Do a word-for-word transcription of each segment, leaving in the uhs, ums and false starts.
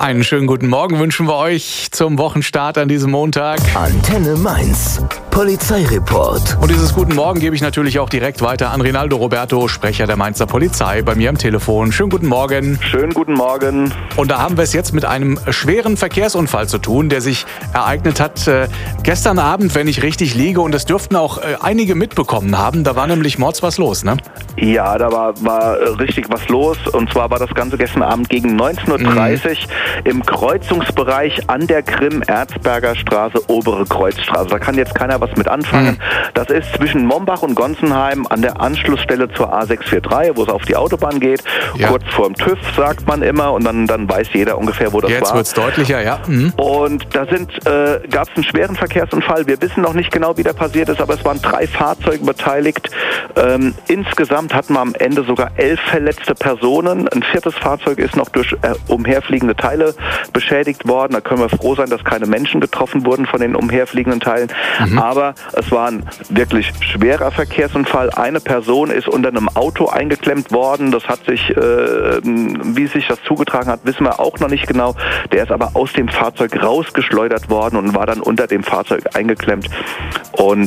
Einen schönen guten Morgen wünschen wir euch zum Wochenstart an diesem Montag. Antenne Mainz. Polizeireport. Und dieses Guten Morgen gebe ich natürlich auch direkt weiter an Rinaldo Roberto, Sprecher der Mainzer Polizei, bei mir am Telefon. Schönen guten Morgen. Schönen guten Morgen. Und da haben wir es jetzt mit einem schweren Verkehrsunfall zu tun, der sich ereignet hat äh, gestern Abend, wenn ich richtig liege. Und das dürften auch äh, einige mitbekommen haben. Da war nämlich mords was los, ne? Ja, da war, war äh, richtig was los. Und zwar war das Ganze gestern Abend gegen neunzehn Uhr dreißig mhm. im Kreuzungsbereich an der Grimm-Erzberger Straße, obere Kreuzstraße. Da kann jetzt keiner was mit anfangen. Mhm. Das ist zwischen Mombach und Gonsenheim an der Anschlussstelle zur A sechs vier drei, wo es auf die Autobahn geht. Ja. Kurz vorm TÜV, sagt man immer. Und dann, dann weiß jeder ungefähr, wo das jetzt war. Jetzt wird es deutlicher, ja. Mhm. Und da sind, äh, gab es einen schweren Verkehrsunfall. Wir wissen noch nicht genau, wie der passiert ist, aber es waren drei Fahrzeuge beteiligt. Ähm, insgesamt hatten wir am Ende sogar elf verletzte Personen. Ein viertes Fahrzeug ist noch durch äh, umherfliegende Teile beschädigt worden. Da können wir froh sein, dass keine Menschen getroffen wurden von den umherfliegenden Teilen. Mhm. Aber es war ein wirklich schwerer Verkehrsunfall. Eine Person ist unter einem Auto eingeklemmt worden. Das hat sich, äh, wie sich das zugetragen hat, wissen wir auch noch nicht genau. Der ist aber aus dem Fahrzeug rausgeschleudert worden und war dann unter dem Fahrzeug eingeklemmt. Und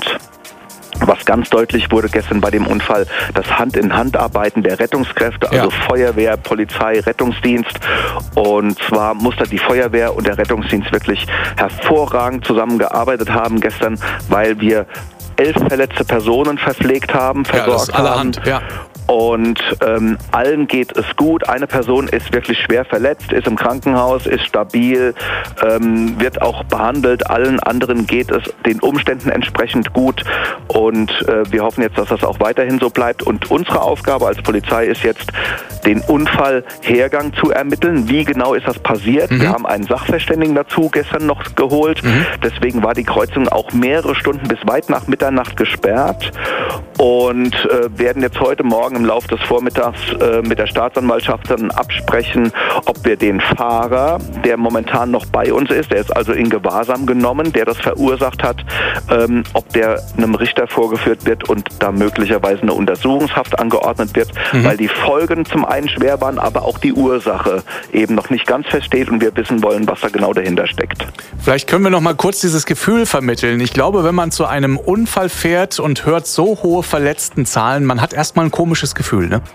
was ganz deutlich wurde gestern bei dem Unfall, das Hand-in-Hand-Arbeiten der Rettungskräfte, also ja. Feuerwehr, Polizei, Rettungsdienst. Und zwar muss da die Feuerwehr und der Rettungsdienst wirklich hervorragend zusammengearbeitet haben gestern, weil wir elf verletzte Personen verpflegt haben, versorgt ja, das ist allerhand, haben. Ja. Und ähm, allen geht es gut. Eine Person ist wirklich schwer verletzt, ist im Krankenhaus, ist stabil, ähm, wird auch behandelt. Allen anderen geht es den Umständen entsprechend gut. Und äh, wir hoffen jetzt, dass das auch weiterhin so bleibt. Und unsere Aufgabe als Polizei ist jetzt, den Unfallhergang zu ermitteln. Wie genau ist das passiert? Mhm. Wir haben einen Sachverständigen dazu gestern noch geholt. Mhm. Deswegen war die Kreuzung auch mehrere Stunden bis weit nach Mitternacht gesperrt. Und äh, werden jetzt heute Morgen im Laufe des Vormittags äh, mit der Staatsanwaltschaft dann absprechen, ob wir den Fahrer, der momentan noch bei uns ist, der ist also in Gewahrsam genommen, der das verursacht hat, ähm, ob der einem Richter vorgeführt wird und da möglicherweise eine Untersuchungshaft angeordnet wird, mhm. weil die Folgen zum einen schwer waren, aber auch die Ursache eben noch nicht ganz feststeht und wir wissen wollen, was da genau dahinter steckt. Vielleicht können wir noch mal kurz dieses Gefühl vermitteln. Ich glaube, wenn man zu einem Unfall fährt und hört so hohe Verletztenzahlen, man hat erstmal ein komisches Gefühl, ne?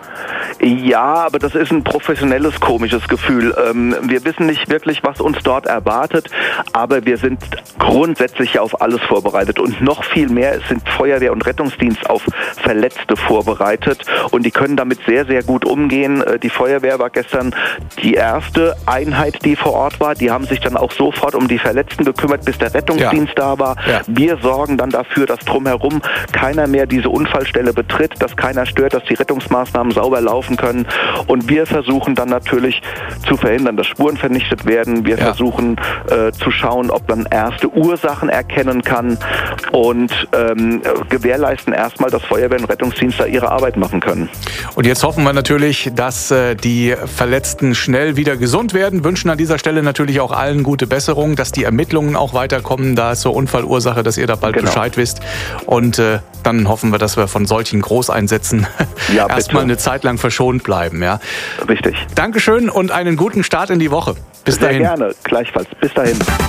Ja, aber das ist ein professionelles, komisches Gefühl. Ähm, wir wissen nicht wirklich, was uns dort erwartet, aber wir sind grundsätzlich auf alles vorbereitet und noch viel mehr sind Feuerwehr und Rettungsdienst auf Verletzte vorbereitet und die können damit sehr, sehr gut umgehen. Die Feuerwehr war gestern die erste Einheit, die vor Ort war. Die haben sich dann auch sofort um die Verletzten gekümmert, bis der Rettungsdienst ja. da war. Ja. Wir sorgen dann dafür, dass drumherum keiner mehr diese Unfallstelle betritt, dass keiner stört, dass die Rettungsmaßnahmen sauber laufen können. Und wir versuchen dann natürlich zu verhindern, dass Spuren vernichtet werden. Wir ja. versuchen äh, zu schauen, ob man erste Ursachen erkennen kann und ähm, gewährleisten erstmal, dass Feuerwehr und Rettungsdienst da ihre Arbeit machen können. Und jetzt hoffen wir natürlich, dass äh, die Verletzten schnell wieder gesund werden. Wünschen an dieser Stelle natürlich auch allen gute Besserung, dass die Ermittlungen auch weiterkommen. Da ist zur Unfallursache, dass ihr da bald genau. Bescheid wisst. Und äh, dann hoffen wir, dass wir von solchen Großeinsätzen ja, erstmal eine Zeit lang verschont bleiben. Ja. Richtig. Dankeschön und einen guten Start in die Woche. Bis Sehr dahin. Gerne, gleichfalls. Bis dahin.